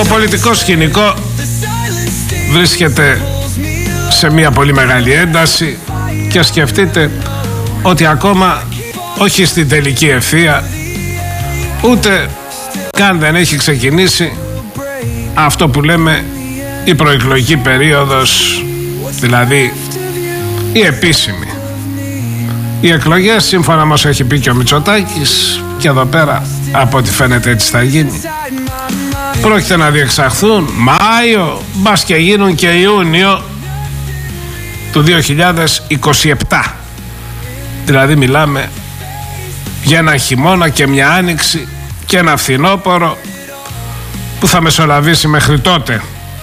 πολιτικό σκηνικό βρίσκεται σε μια πολύ μεγάλη ένταση και σκεφτείτε ότι ακόμα όχι στην τελική ευθεία, ούτε καν δεν έχει ξεκινήσει αυτό που λέμε η προεκλογική περίοδος, δηλαδή η επίσημη. Οι εκλογές, σύμφωνα μας έχει πει και ο Μητσοτάκης, και εδώ πέρα από ό,τι φαίνεται έτσι θα γίνει, πρόκειται να διεξαχθούν Μάιο, μπας και γίνουν και Ιούνιο του 2027. Δηλαδή μιλάμε για ένα χειμώνα και μια άνοιξη και ένα φθινόπωρο που θα μεσολαβήσει μέχρι τότε.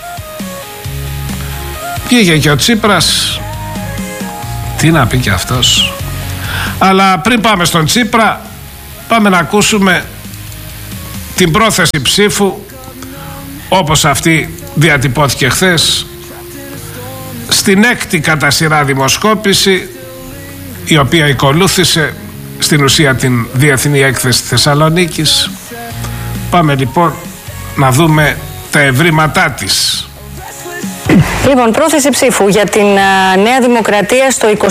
Πήγε και ο Τσίπρας, τι να πει και αυτός. Αλλά πριν πάμε στον Τσίπρα, πάμε να ακούσουμε την πρόθεση ψήφου όπως αυτή διατυπώθηκε χθες στην έκτη κατά σειρά δημοσκόπηση, η οποία ακολούθησε στην ουσία την Διεθνή Έκθεση Θεσσαλονίκης. Πάμε λοιπόν να δούμε τα ευρήματά της. Λοιπόν, πρόθεση ψήφου για την Νέα Δημοκρατία στο 25,1%,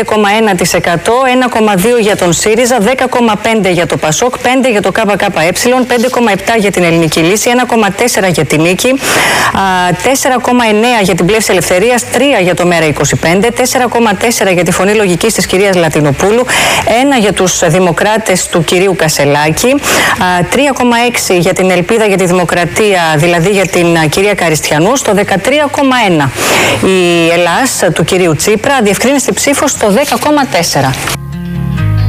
1,2% για τον ΣΥΡΙΖΑ, 10,5% για το ΠΑΣΟΚ, 5% για το ΚΚΕ, 5,7% για την Ελληνική Λύση, 1,4% για την Νίκη, 4,9% για την Πλεύση Ελευθερίας, 3% για το ΜΕΡΑ25, 4,4% για τη Φωνή Λογικής της κυρίας Λατινοπούλου, 1% για τους Δημοκράτες του κυρίου Κασελάκη, 3,6% για την Ελπίδα για τη Δημοκρατία, δηλαδή για την κυρία Καριστιανού, στο 13,1%. Η Ελλάς του κυρίου Τσίπρα διευκρίνησε ψήφο στο 10,4%.